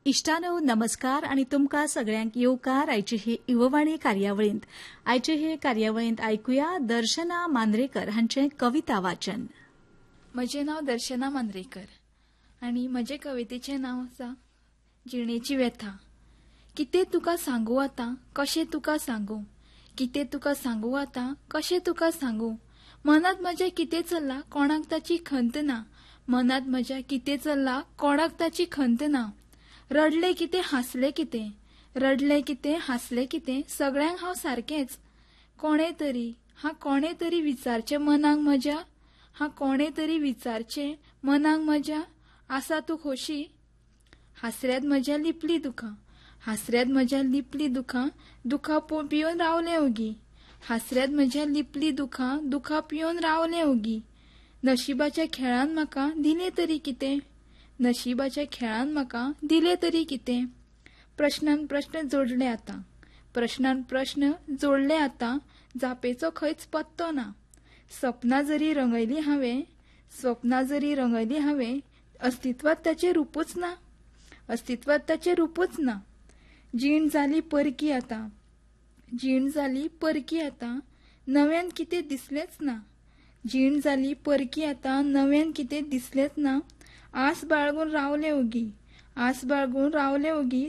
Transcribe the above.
इष्टानो नमस्कार आणि तुमका सगळ्यांक येवकार आयची ही युववाणी कार्यावळींत ऐकुया दर्शना मांद्रेकर हांचे कविता वाचन. म्हजें नांव दर्शना मांद्रेकर आणि म्हजे कवितेचें नांव आसा जिणेची व्यथा. कितें तुका सांगू आतां, कशें तुका सांगू, कितें तुका सांगू आतां, कशें तुका सांगू. मनात म्हज्या कितें चल्लां कोणाक ताची खंत ना, मनात म्हज्या कितें चल्लां कोणाक ताची खंत ना. रडले कितें हांसले कितें, रडले कितें हांसले कितें, सगळ्यांक हांव सारकेंच. कोणे तरी विचारचें मनाक म्हज्या, कोणे तरी विचारचें मनाक म्हज्या, आसा तूं खोशी. हासऱ्यात म्हज्या लिपली दुखां, हासऱ्यात म्हज्या लिपली दुखां, दुखां पियोन रावलें ओगी. हासऱ्यात म्हज्या लिपली दुखां, दुखां पियोन रावलें ओगी. नशिबाच्या खेळान म्हाका दिलें तरी कितें, नशिबाच्या खेळान म्हाका दिलें तरी कितें. प्रश्नान प्रश्न जोडले आतां, प्रश्नान प्रश्न जोडले आतां, जापेचो खंयच पत्तो ना. सपनां जरी रंगयली हांवें, स्वप्नां जरी रंगयली हांवें, अस्तित्वात ताचें रूपूच ना, अस्तित्वात ताचें रूपूच ना. जीण जाली परकी आतां, जीण जाली परकी आतां, नव्यान कितें दिसलेंच ना. जीण जाली परकी आतां, नव्यान कितें दिसलेंच ना. आस बाळगून रावलें ओगी, आस बाळगून रावलें ओगी,